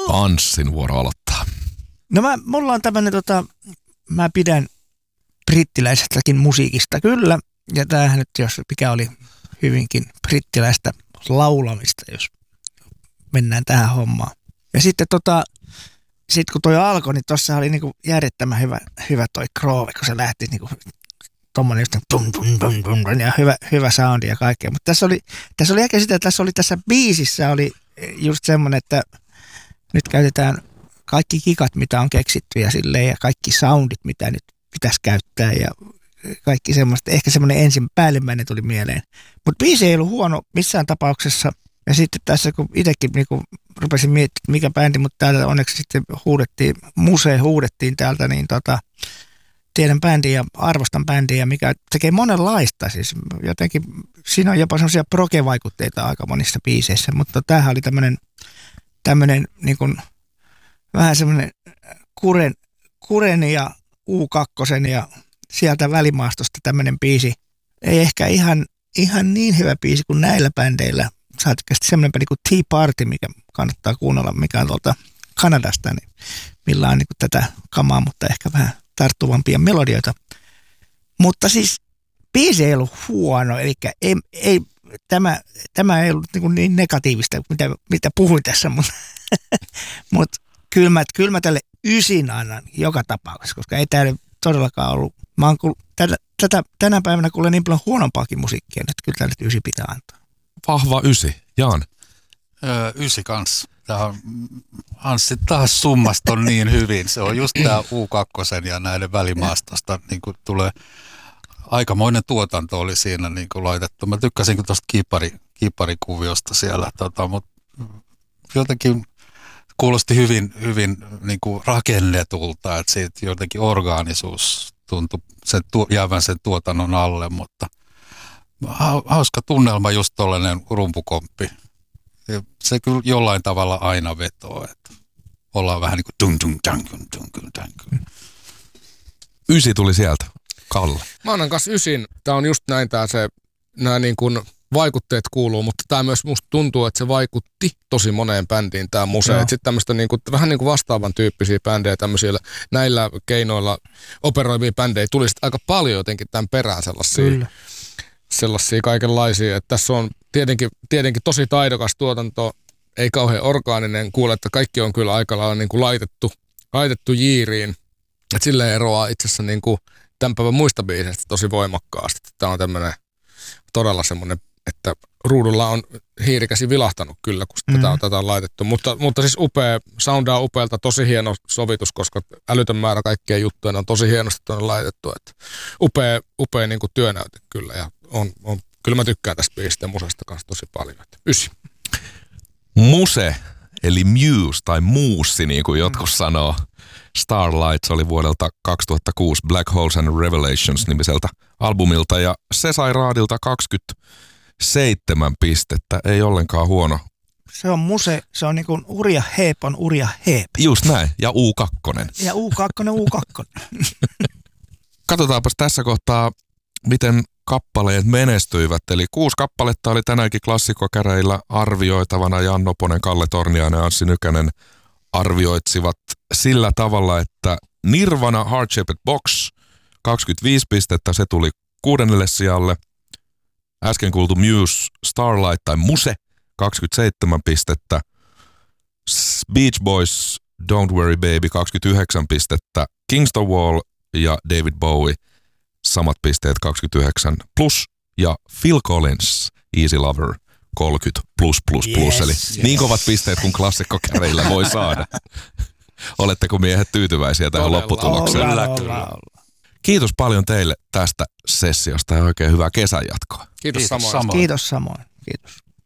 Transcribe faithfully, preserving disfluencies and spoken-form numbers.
Anssin vuoro aloittaa. No mä, mulla on tämmönen tota, mä pidän brittiläisestäkin musiikista kyllä. Ja tämähän nyt, jos mikä oli hyvinkin brittiläistä laulamista, jos mennään tähän hommaan. Ja sitten tota, sit kun toi alkoi, niin tossa oli niinku järjettömän hyvä, hyvä toi groove, kun se lähti niinku tommonen just tum, tum, tum, tum, ja hyvä, hyvä soundi ja kaikkea. Mutta tässä oli, tässä oli ehkä sitä, että tässä oli tässä biisissä oli just semmonen, että nyt käytetään kaikki kikat, mitä on keksitty ja silleen, ja kaikki soundit, mitä nyt pitäisi käyttää ja kaikki semmoista. Ehkä semmoinen ensin päällimmäinen tuli mieleen. Mutta biisi ei ollut huono missään tapauksessa. Ja sitten tässä, kun itsekin niin rupesin miettimään, mikä bändi, mutta täältä onneksi sitten huudettiin, Muse huudettiin täältä, niin tota, tiedän bändiä ja arvostan bändiä, mikä tekee monenlaista. Siis jotenkin, siinä on jopa semmoisia proge-vaikutteita aika monissa biiseissä, mutta tämähän oli tämmöinen, tämmöinen niin kuin, vähän semmoinen kuren, kuren ja U kaksi ja sieltä välimaastosta tämmöinen biisi. Ei ehkä ihan, ihan niin hyvä biisi kuin näillä bändeillä. Saatikasti semmoinen bändi kuin Tea Party, mikä kannattaa kuunnella, mikä on tuolta Kanadasta, niin millä on niin kuin tätä kamaa, mutta ehkä vähän tarttuvampia melodioita. Mutta siis biisi ei ollut huono, eli ei, ei, tämä, tämä ei ollut niin, niin negatiivista, mitä, mitä puhuin tässä, mutta, mutta kyllä, mä, kyllä mä tälle ysin annan joka tapauksessa, koska ei täällä todellakaan ollut. Mä oon kuul, tätä, tätä, tänä päivänä kuulen niin paljon huonompaakin musiikkia, että kyllä tälle ysi pitää antaa. Vahva ysi. Jaan. Öö, ysi kanssa. Tämä on, Anssi taas summasta on niin hyvin. Se on just tämä U kaksi ja näiden välimaastosta niin kuin tulee aikamoinen tuotanto oli siinä niin kuin laitettu. Mä tykkäsin tuosta kiipari, kiiparikuviosta siellä, tota, mutta jotenkin kuulosti hyvin, hyvin niin kuin rakennetulta, että siitä jotenkin orgaanisuus tuntui sen tu, jäävän sen tuotannon alle, mutta hauska tunnelma just tollainen rumpukomppi. Ja se kyllä jollain tavalla aina vetoo, että ollaan vähän niin kuin tung tung tang tung tung tang. Ysi tuli sieltä. Kalle. Mä annan kanssa ysin. Tää on just näin tää se, nää niin kuin vaikutteet kuuluu, mutta tää myös musta tuntuu, että se vaikutti tosi moneen bändiin tää Muse. Sitten tämmöistä niin kuin, vähän niin kuin vastaavan tyyppisiä bändejä, tämmöisillä näillä keinoilla operoivia bändejä tuli sitten aika paljon jotenkin tämän perään sellaisia. Kyllä. Sellaisia kaikenlaisia, että tässä on tietenkin, tietenkin tosi taidokas tuotanto, ei kauhean orgaaninen, kuule, että kaikki on kyllä aika lailla niin kuin laitettu, laitettu jiiriin, että silleen eroaa itse asiassa niin kuin tämän päivän muista biiseistä tosi voimakkaasti. Tämä on tämmöinen todella semmoinen, että ruudulla on hiirikäsi vilahtanut kyllä, kun mm-hmm. tätä, on, tätä on laitettu, mutta, mutta siis upea, soundaa upealta, tosi hieno sovitus, koska älytön määrä kaikkia juttuja, ne on tosi hienosti tuonne laitettu, että upea, upea niin kuin työnäyte kyllä, ja on, on, kyllä mä tykkään tästä biisistä ja Musesta kanssa tosi paljon, että ysi. Muse, eli Muse tai Muussi, niin kuin jotkut sanoo. Starlights oli vuodelta kaksituhattakuusi Black Holes and Revelations nimiseltä albumilta, ja se sai raadilta kaksikymmentäseitsemän pistettä, ei ollenkaan huono. Se on Muse, se on niin kuin Urja Heep on Urja Heep. Just näin, ja U kaksi. Ja U kaksi, U kaksi. Katsotaanpas tässä kohtaa, miten kappaleet menestyivät. Eli kuusi kappaletta oli tänäänkin klassikkokäreillä arvioitavana. Jan Noponen, Kalle Torniainen ja Anssi Nykänen arvioitsivat sillä tavalla, että Nirvana Heart Shaped Box kaksikymmentäviisi pistettä, se tuli kuudennelle sijalle. Äsken kuultu Muse Starlight tai Muse kaksikymmentäseitsemän pistettä. Beach Boys Don't Worry Baby kaksikymmentäyhdeksän pistettä. Kingston Wall ja David Bowie samat pisteet kaksikymmentäyhdeksän plus, ja Phil Collins Easy Lover kolmekymmentä plus plus plus, yes, eli yes. Niin kovat pisteet kuin klassikkokäreillä voi saada. Oletteko miehet tyytyväisiä tähän Todella. lopputulokseen? Olla, olla, olla. Kiitos paljon teille tästä sessiosta ja oikein hyvää kesän jatkoa. Kiitos, Kiitos samoin. samoin. Kiitos samoin. Kiitos.